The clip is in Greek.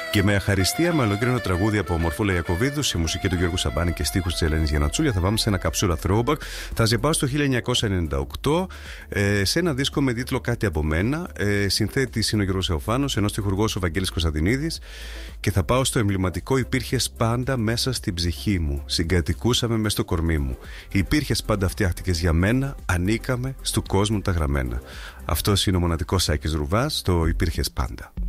Και με αχαριστία, με ολοκλήρωνο τραγούδι από Μορφούλα Ιακωβίδου, σε μουσική του Γιώργου Σαμπάνη και στίχους της Ελένης Γιαννατσούλια, θα πάμε σε ένα καψούρα throwback. Θα ζεπάω στο 1998 σε ένα δίσκο με τίτλο Κάτι από μένα. Συνθέτης είναι ο Γιώργος Θεοφάνος, ενώ στιχουργός ο Βαγγέλης Κωνσταντινίδης. Και θα πάω στο εμβληματικό «Υπήρχες πάντα μέσα στην ψυχή μου. Συγκατοικούσαμε μέσα στο κορμί μου. Υπήρχες πάντα, φτιάχτηκες για μένα. Ανήκαμε στου κόσμου τα γραμμένα». Αυτός είναι ο μοναδικός Σάκης Ρουβάς, το «Υπήρχες πάντα».